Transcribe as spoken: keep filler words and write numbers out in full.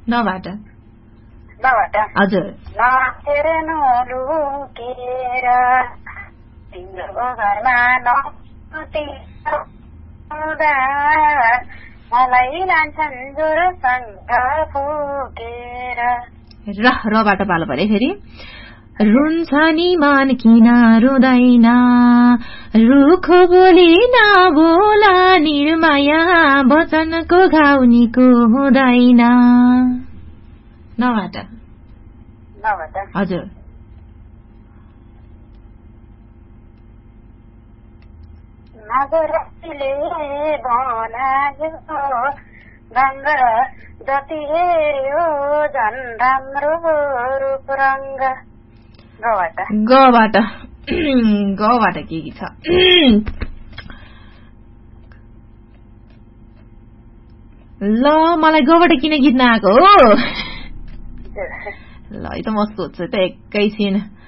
नबाट नबाट हजुर नतेर नलुकेर तिम्रो घरमा नहुँदा मलाई लान्छन् जोरसँग फुकेर र रबाट पालो परे फेरि रुन्छ नि मन किन रुँदैन रुखो बोली नबोला निर्माया वचनको घाउनीको हुँदैन नबाट नबाट हजुर नगरले बनायो गङ्गा जति हेऱ्यो झन् राम्रो रूप रङ्ग गबाट गबाट गबाट के के छ ल मलाई गबाट किन गीत नआएको हो ल है त म सोध्छु त एकैछिन